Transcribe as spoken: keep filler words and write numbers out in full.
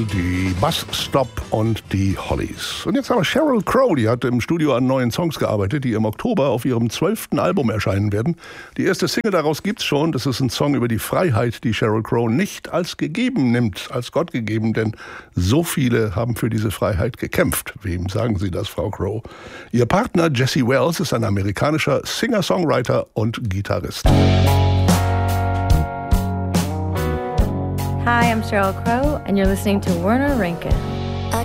die Bus Stop und die Hollies. Und jetzt haben wir Sheryl Crow, die hat im Studio an neuen Songs gearbeitet, die im Oktober auf ihrem zwölften Album erscheinen werden. Die erste Single daraus gibt's schon. Das ist ein Song über die Freiheit, die Sheryl Crow nicht als gegeben nimmt, als Gott gegeben, denn so viele haben für diese Freiheit gekämpft. Wem sagen Sie das, Frau Crow? Ihr Partner Jesse Wells ist ein amerikanischer Singer-Songwriter und Gitarrist. Hi, I'm Sheryl Crow, and you're listening to Werner Rankin.